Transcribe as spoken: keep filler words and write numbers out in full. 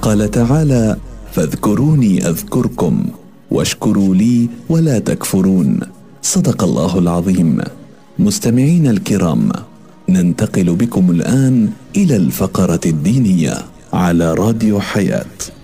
وقال تعالى: فاذكروني أذكركم واشكروا لي ولا تكفرون. صدق الله العظيم. مستمعين الكرام، ننتقل بكم الآن إلى الفقرة الدينية على راديو حياة.